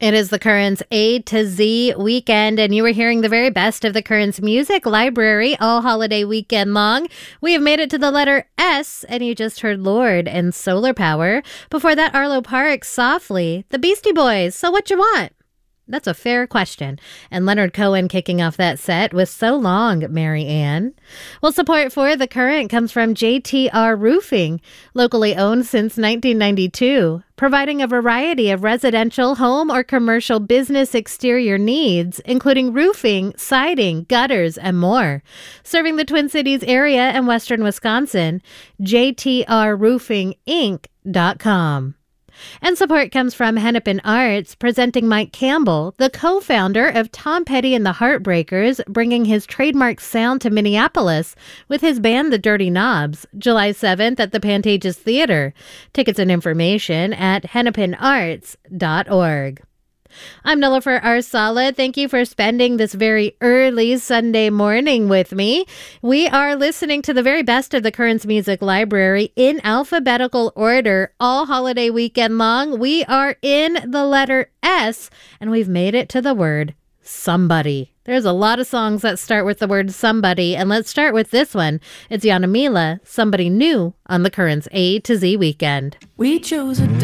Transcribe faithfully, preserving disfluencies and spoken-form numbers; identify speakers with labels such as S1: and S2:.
S1: It is the Currents A to Z weekend, and you were hearing the very best of the Currents Music Library all holiday weekend long. We have made it to the letter S, and you just heard Lorde and Solar Power. Before that, Arlo Parks, Softly, the Beastie Boys, So What You Want? That's a fair question. And Leonard Cohen kicking off that set with So Long, Mary Ann. Well, support for The Current comes from J T R Roofing, locally owned since nineteen ninety-two, providing a variety of residential, home, or commercial business exterior needs, including roofing, siding, gutters, and more. Serving the Twin Cities area and western Wisconsin, J T R roofing inc dot com. And support comes from Hennepin Arts, presenting Mike Campbell, the co-founder of Tom Petty and the Heartbreakers, bringing his trademark sound to Minneapolis with his band The Dirty Knobs, July seventh at the Pantages Theater. Tickets and information at hennepin arts dot org. I'm Nilofer Arsala. Thank you for spending this very early Sunday morning with me. We are listening to the very best of the Currents Music Library in alphabetical order all holiday weekend long. We are in the letter S, and we've made it to the word somebody. There's a lot of songs that start with the word somebody, and let's start with this one. It's Yana Mila, Somebody New, on the Currents A to Z weekend.
S2: We chose a